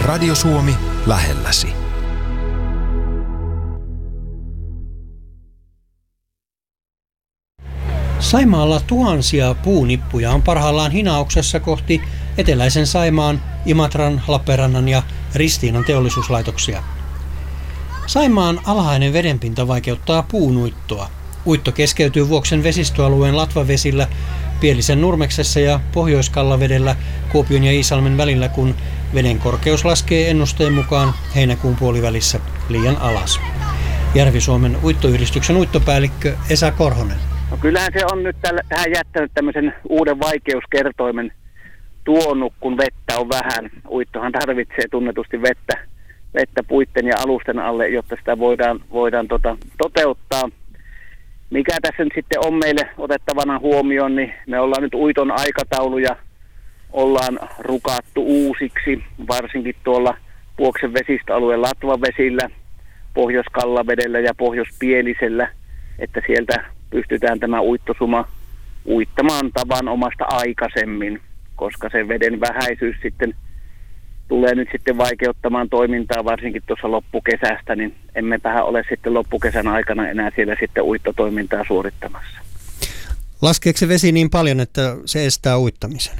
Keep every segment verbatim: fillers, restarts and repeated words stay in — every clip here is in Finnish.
Radio Suomi lähelläsi. Saimaalla tuhansia puunippuja on parhaillaan hinauksessa kohti eteläisen Saimaan, Imatran, Lappeenrannan ja Ristiinan teollisuuslaitoksia. Saimaan alhainen vedenpinta vaikeuttaa puunuittoa. Uitto keskeytyy Vuoksen vesistöalueen latvavesillä, Pielisen Nurmeksessa ja Pohjois-Kallavedellä Kuopion ja Iisalmen välillä, kun veden korkeus laskee ennusteen mukaan heinäkuun puolivälissä liian alas. Järvi-Suomen uittoyhdistyksen uittopäällikkö Esa Korhonen. No kyllähän se on nyt tällä, tähän jättänyt tämmöisen uuden vaikeuskertoimen tuonut, kun vettä on vähän. Uittohan tarvitsee tunnetusti vettä, vettä puitten ja alusten alle, jotta sitä voidaan, voidaan tota, toteuttaa. Mikä tässä nyt sitten on meille otettavana huomioon, niin me ollaan nyt uiton aikatauluja ollaan rukattu uusiksi, varsinkin tuolla Vuoksen vesistöalueen latvavesillä, Pohjois-Kallavedellä ja Pohjois-Pielisellä, että sieltä pystytään tämä uittosuma uittamaan tavanomasta aikaisemmin, koska se veden vähäisyys sitten tulee nyt sitten vaikeuttamaan toimintaa varsinkin tuossa loppukesästä, niin emmepähän ole sitten loppukesän aikana enää siellä sitten uittotoimintaa suorittamassa. Laskeeko se vesi niin paljon, että se estää uittamisen?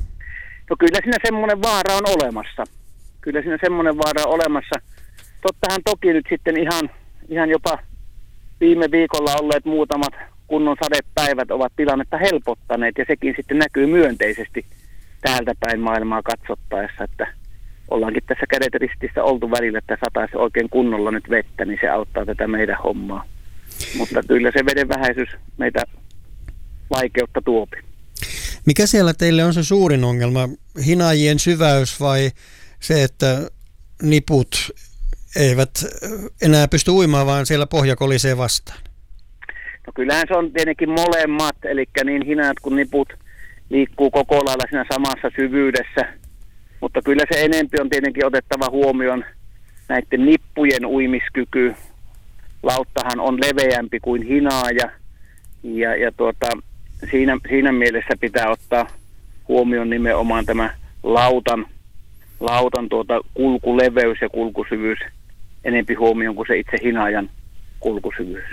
No kyllä siinä semmoinen vaara on olemassa. Kyllä siinä semmoinen vaara on olemassa. Tottahan toki nyt sitten ihan, ihan jopa viime viikolla olleet muutamat kunnon sadepäivät ovat tilannetta helpottaneet, ja sekin sitten näkyy myönteisesti täältä päin maailmaa katsottaessa, että ollaankin tässä kädet ristissä oltu välillä, että sataisi oikein kunnolla nyt vettä, niin se auttaa tätä meidän hommaa. Mutta kyllä se veden vähäisyys meitä vaikeutta tuopi. Mikä siellä teille on se suurin ongelma? Hinaajien syväys vai se, että niput eivät enää pysty uimaan, vaan siellä pohja kolisee vastaan? No kyllähän se on tietenkin molemmat, eli niin hinaat kuin niput liikkuu koko lailla siinä samassa syvyydessä. Mutta kyllä se enempi on tietenkin otettava huomioon näiden nippujen uimiskyky. Lauttahan on leveämpi kuin hinaaja, ja, ja tuota, siinä, siinä mielessä pitää ottaa huomioon nimenomaan tämä lautan, lautan tuota kulkuleveys ja kulkusyvyys enempi huomioon kuin se itse hinaajan kulkusyvyys.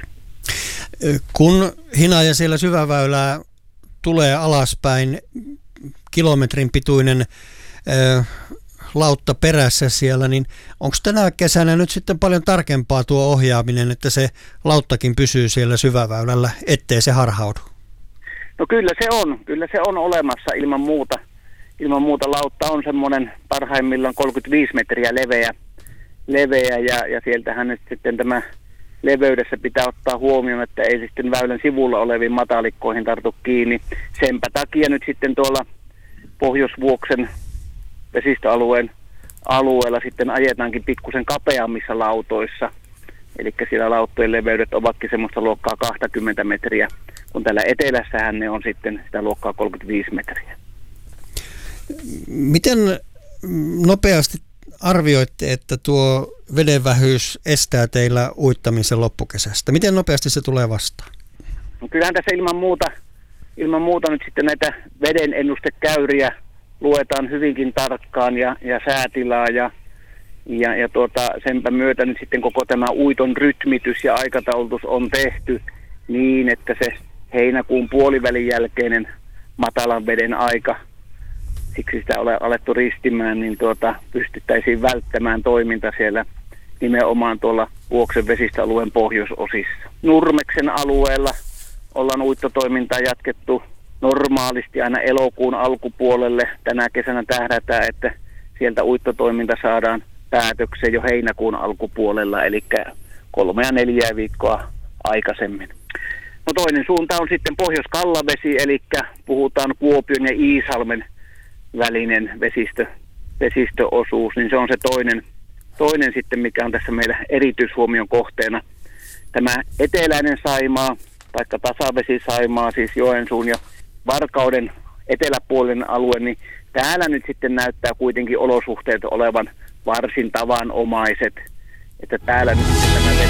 Kun hinaaja siellä syväväylää tulee alaspäin, kilometrin pituinen ö, lautta perässä siellä, niin onko tänä kesänä nyt sitten paljon tarkempaa tuo ohjaaminen, että se lauttakin pysyy siellä syväväylällä, ettei se harhaudu? No kyllä se on, kyllä se on olemassa ilman muuta. Ilman muuta lautta on semmoinen parhaimmillaan kolmekymmentäviisi metriä leveä, leveä ja, ja sieltähän nyt sitten tämä leveydessä pitää ottaa huomioon, että ei sitten väylän sivulla oleviin matalikkoihin tartu kiinni. Senpä takia nyt sitten tuolla Pohjois-Vuoksen vesistöalueen alueella sitten ajetaankin pikkusen kapeammissa lautoissa. Eli siellä lauttojen leveydet ovatkin semmoista luokkaa kaksikymmentä metriä, kun täällä etelässähän ne on sitten sitä luokkaa kolmekymmentäviisi metriä. Miten nopeasti arvioitte, että tuo vedenvähyys estää teillä uittamisen loppukesästä? Miten nopeasti se tulee vastaan? No kyllähän tässä ilman muuta, ilman muuta nyt sitten näitä veden ennustekäyriä luetaan hyvinkin tarkkaan ja, ja säätilaa ja, ja, ja tuota, senpä myötä nyt sitten koko tämä uiton rytmitys ja aikataulutus on tehty niin, että se heinäkuun puolivälin jälkeinen matalan veden aika, siksi sitä ole alettu ristimään, niin tuota, pystyttäisiin välttämään toiminta siellä nimenomaan tuolla Vuoksen vesistöalueen pohjoisosissa. Nurmeksen alueella ollaan uittotoimintaa jatkettu normaalisti aina elokuun alkupuolelle. Tänä kesänä tähdätään, että sieltä uittotoiminta saadaan päätökseen jo heinäkuun alkupuolella, eli kolmea neljää viikkoa aikaisemmin. No toinen suunta on sitten Pohjois-Kallavesi, eli puhutaan Kuopion ja Iisalmen välinen vesistö, vesistöosuus, niin se on se toinen, toinen sitten, mikä on tässä meillä erityishuomion kohteena. Tämä eteläinen Saimaa, taikka tasavesi-Saimaa, siis Joensuun ja Varkauden eteläpuolinen alue, niin täällä nyt sitten näyttää kuitenkin olosuhteet olevan varsin tavanomaiset, että täällä nyt tämä